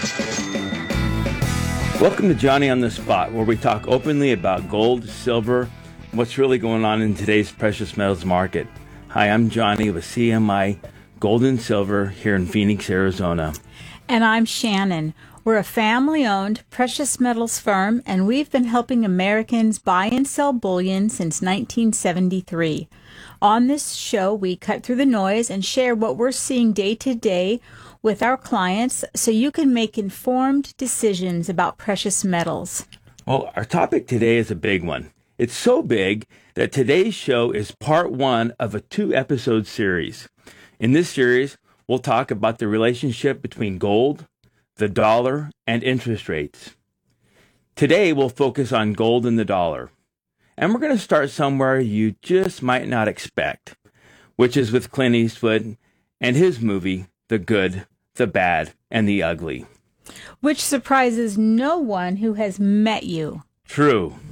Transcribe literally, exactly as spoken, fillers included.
Welcome to Johnny on the Spot, where we talk openly about gold, silver, and what's really going on in today's precious metals market. Hi, I'm Johnny with C M I Gold and Silver here in Phoenix, Arizona. And I'm Shannon. We're a family-owned precious metals firm, and we've been helping Americans buy and sell bullion since nineteen seventy-three. On this show, we cut through the noise and share what we're seeing day to day with our clients so you can make informed decisions about precious metals. Well, our topic today is a big one. It's so big that today's show is part one of a two-episode series. In this series, we'll talk about the relationship between gold, the dollar, and interest rates. Today, we'll focus on gold and the dollar. And we're going to start somewhere you just might not expect, which is with Clint Eastwood and his movie, The Good, the Bad, and the Ugly. Which surprises no one who has met you. True.